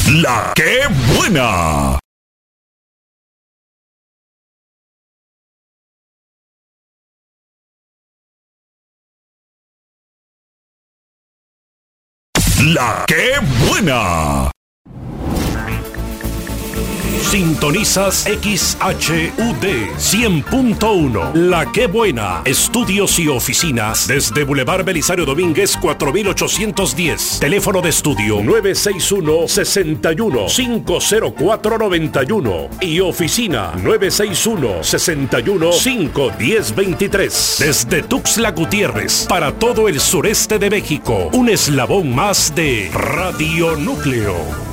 La que buena. La que buena. Sintonizas XHUD 100.1. La que buena. Estudios y oficinas desde Boulevard Belisario Domínguez 4810. Teléfono de estudio 961-61-50491 y oficina 961-61-51023. Desde Tuxtla Gutiérrez para todo el sureste de México. Un eslabón más de Radio Núcleo.